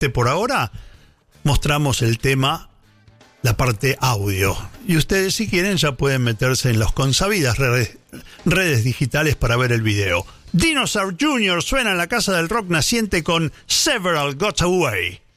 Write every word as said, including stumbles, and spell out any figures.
por ahora mostramos el tema, la parte audio. Y ustedes, si quieren, ya pueden meterse en las consabidas redes, redes digitales para ver el video. Dinosaur junior suena en la Casa del Rock Naciente con Several Got Away.